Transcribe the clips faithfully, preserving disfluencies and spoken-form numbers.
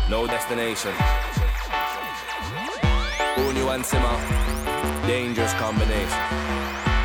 No destination. Unu and Simmer. Dangerous combination.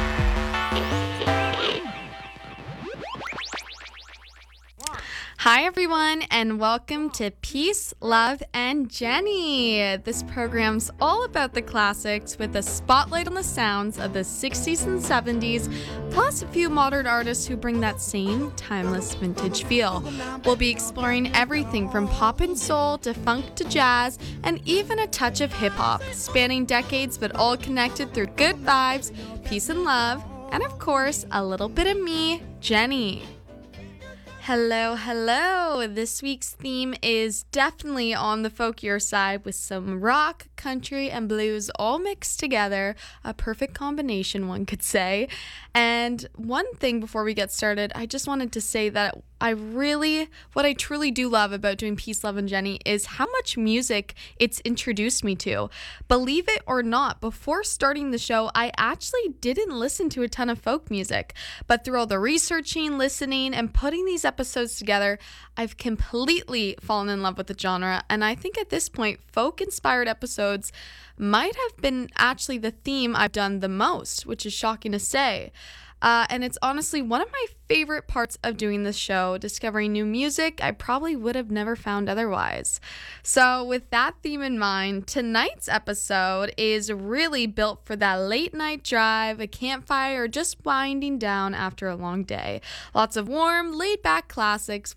Hi, everyone, and welcome to Peace, Love, and Jenny. This program's all about the classics with a spotlight on the sounds of the sixties and seventies, plus a few modern artists who bring that same timeless vintage feel. We'll be exploring everything from pop and soul to funk to jazz, and even a touch of hip-hop, spanning decades but all connected through good vibes, peace and love, and of course, a little bit of me, Jenny. Hello, hello. This week's theme is definitely on the folkier side with some rock, country, and blues all mixed together. A perfect combination, one could say. And one thing before we get started, I just wanted to say that I really, what I truly do love about doing Peace, Love, and Jenny is how much music it's introduced me to. Believe it or not, before starting the show, I actually didn't listen to a ton of folk music. But through all the researching, listening, and putting these episodes together, I've completely fallen in love with the genre. And I think at this point, folk-inspired episodes might have been actually the theme I've done the most, which is shocking to say. Uh, and it's honestly one of my favorite parts of doing this show, discovering new music I probably would have never found otherwise. So with that theme in mind, tonight's episode is really built for that late night drive, a campfire, or just winding down after a long day. Lots of warm, laid back classics